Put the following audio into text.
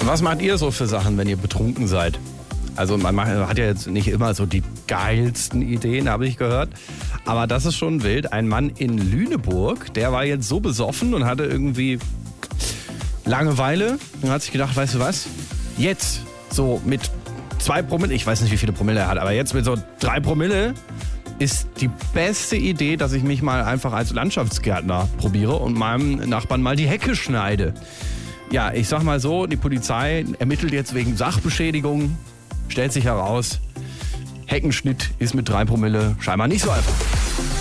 Was macht ihr so für Sachen, wenn ihr betrunken seid? Also man hat ja jetzt nicht immer so die geilsten Ideen, habe ich gehört. Aber das ist schon wild. Ein Mann in Lüneburg, der war jetzt so besoffen und hatte irgendwie Langeweile und hat sich gedacht, weißt du was, jetzt so mit 2 Promille, ich weiß nicht, wie viele Promille er hat, aber jetzt mit so 3 Promille ist die beste Idee, dass ich mich mal einfach als Landschaftsgärtner probiere und meinem Nachbarn mal die Hecke schneide. Ja, ich sag mal so, die Polizei ermittelt jetzt wegen Sachbeschädigung. Stellt sich heraus, Heckenschnitt ist mit 3 Promille scheinbar nicht so einfach.